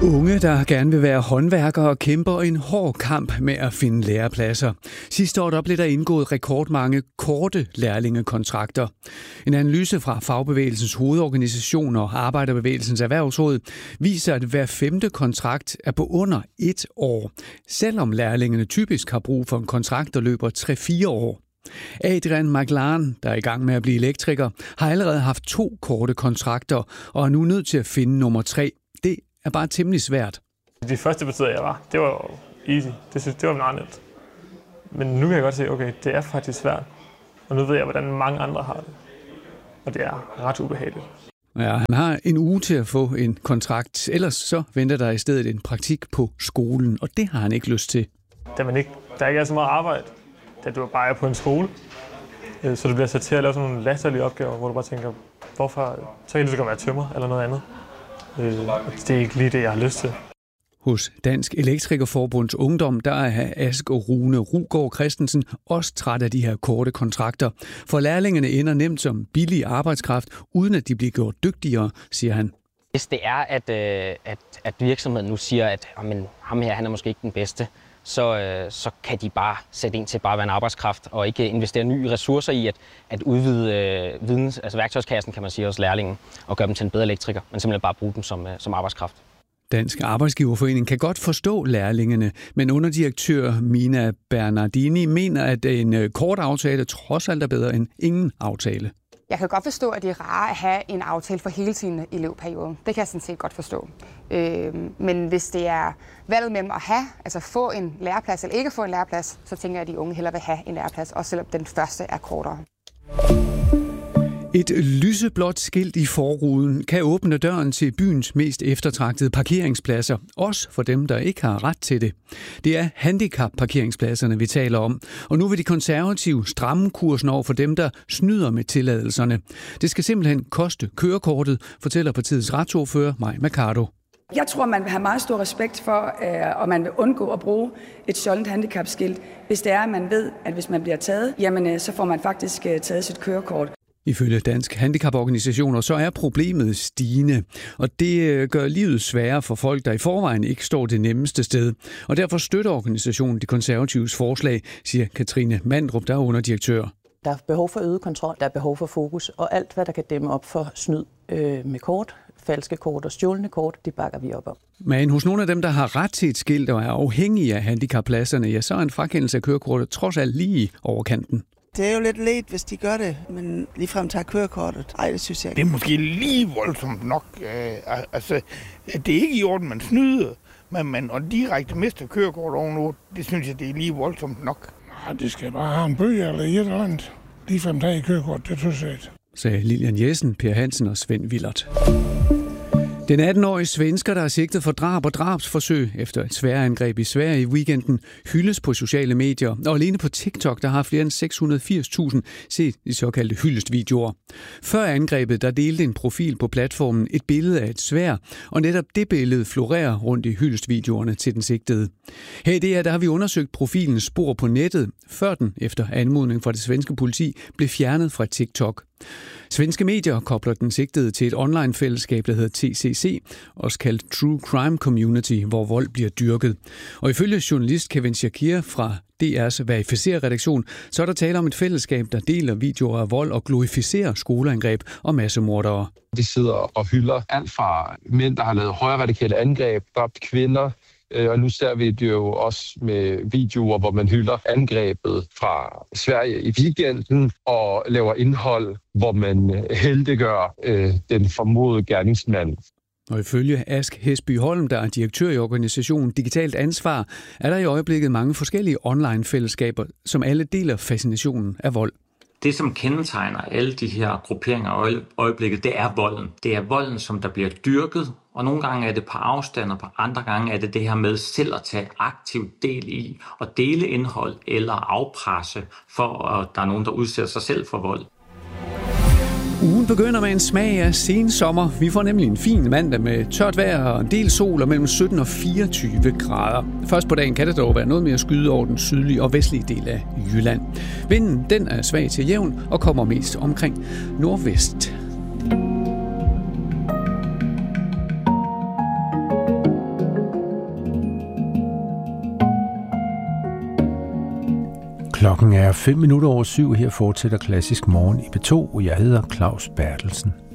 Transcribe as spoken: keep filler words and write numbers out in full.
Unge, der gerne vil være håndværkere, kæmper en hård kamp med at finde lærepladser. Sidste år der blev der indgået rekordmange korte lærlingekontrakter. En analyse fra Fagbevægelsens hovedorganisation og Arbejderbevægelsens Erhvervsråd viser, at hver femte kontrakt er på under et år, selvom lærlingene typisk har brug for en kontrakt, der løber tre til fire år. Adrian McLaren, der er i gang med at blive elektriker, har allerede haft to korte kontrakter og er nu nødt til at finde nummer tre. Det er bare temmelig svært. De første betyder, jeg var, det var easy. Det synes det var meget nemt. Men nu kan jeg godt se, okay, det er faktisk svært. Og nu ved jeg, hvordan mange andre har det. Og det er ret ubehageligt. Ja, han har en uge til at få en kontrakt. Ellers så venter der i stedet en praktik på skolen, og det har han ikke lyst til. Da man ikke, der ikke er så meget arbejde, da du bare er på en skole, så du bliver sat til at lave sådan nogle latterlige opgaver, hvor du bare tænker, hvorfor, så kan det så være tømrer eller noget andet. Det er ikke lige det, jeg har lyst til. Hos Dansk Elektrikerforbunds Ungdom, der er Ask og Rune Rugård Christensen også træt af de her korte kontrakter. For lærlingene ender nemt som billig arbejdskraft, uden at de bliver gjort dygtigere, siger han. Hvis det er, at, at, at virksomheden nu siger, at jamen, ham her han er måske ikke den bedste, så, så kan de bare sætte ind til bare at være en arbejdskraft og ikke investere nye ressourcer i at, at udvide øh, videns, altså værktøjskassen, kan man sige, hos lærlingen, og gøre dem til en bedre elektriker, men simpelthen bare bruge dem som, øh, som arbejdskraft. Dansk Arbejdsgiverforening kan godt forstå lærlingene, men underdirektør Mina Bernardini mener, at en kort aftale trods alt er bedre end ingen aftale. Jeg kan godt forstå, at det er rart at have en aftale for hele sin elevperiode. Det kan jeg sådan set godt forstå. Øh, men hvis det er valget mellem at have, altså få en læreplads eller ikke få en læreplads, så tænker jeg, at de unge hellere vil have en læreplads, også selvom den første er kortere. Et lyseblåt skilt i forruden kan åbne døren til byens mest eftertragtede parkeringspladser, også for dem, der ikke har ret til det. Det er handicapparkeringspladserne, vi taler om, og nu vil de konservative stramme kursen over for dem, der snyder med tilladelserne. Det skal simpelthen koste kørekortet, fortæller partiets retsordfører Mai Mercado. Jeg tror, man vil have meget stor respekt for, og man vil undgå at bruge et stjålent handicapskilt, hvis det er, at man ved, at hvis man bliver taget, jamen så får man faktisk taget sit kørekort. Ifølge Dansk Handicaporganisationer så er problemet stigende, og det gør livet sværere for folk, der i forvejen ikke står det nemmeste sted. Og derfor støtter organisationen De Konservatives forslag, siger Katrine Mandrup, der er underdirektør. Der er behov for øget kontrol, der er behov for fokus, og alt, hvad der kan dæmme op for snyd øh, med kort, falske kort og stjålne kort, det bakker vi op om. Men hos nogle af dem, der har ret til et skilt og er afhængige af handicappladserne, ja, så er en frakendelse af kørekortet trods alt lige over kanten. Det er jo lidt let, hvis de gør det, men ligefrem tager kørekortet. Ej, det synes jeg ikke. Det er måske lige voldsomt nok. Øh, altså, det er ikke i orden, man snyder, men man og direkte mister kørekort ovenover. Det synes jeg, det er lige voldsomt nok. Ja, det skal bare have en bøge eller et eller andet. Ligefrem tage kørekort, det synes jeg ikke. Sagde Lilian Jessen, Per Hansen og Svend Willert. Den atten-årige svensker, der er sigtet for drab og drabsforsøg efter et sværangreb i Sverige i weekenden, hyldes på sociale medier. Og alene på TikTok, der har flere end seks hundrede og firs tusind set de såkaldte hyldestvideoer. Før angrebet, der delte en profil på platformen et billede af et sværd, og netop det billede florerer rundt i hyldestvideoerne til den sigtede. Her i det her, der har vi undersøgt profilens spor på nettet, før den efter anmodning fra det svenske politi blev fjernet fra TikTok. Svenske medier kobler den sigtede til et online-fællesskab, der hedder T C C, også kaldt True Crime Community, hvor vold bliver dyrket. Og ifølge journalist Kevin Shakir fra D R's Verificer-redaktion, så er der tale om et fællesskab, der deler videoer af vold og glorificerer skoleangreb og massemordere. De sidder og hylder alt fra mænd, der har lavet højre radikale angreb, dræbt kvinder, og nu ser vi det jo også med videoer, hvor man hylder angrebet fra Sverige i weekenden og laver indhold, hvor man heldiggør øh, den formodede gerningsmand. Og ifølge Ask Hesby Holm, der er direktør i organisationen Digitalt Ansvar, er der i øjeblikket mange forskellige online-fællesskaber, som alle deler fascinationen af vold. Det, som kendetegner alle de her grupperinger i øjeblikket, det er volden. Det er volden, som der bliver dyrket, og nogle gange er det på afstand, og på andre gange er det det her med selv at tage aktiv del i og dele indhold eller afpresse, for at der er nogen, der udsætter sig selv for vold. Ugen begynder med en smag af sensommer. Vi får nemlig en fin mandag med tørt vejr og en del sol og mellem sytten og fireogtyve grader. Først på dagen kan det dog være noget mere skyde over den sydlige og vestlige del af Jylland. Vinden den er svag til jævn og kommer mest omkring nordvest. Klokken er fem minutter over syv. Her fortsætter Klassisk Morgen i B to, og jeg hedder Claus Bertelsen.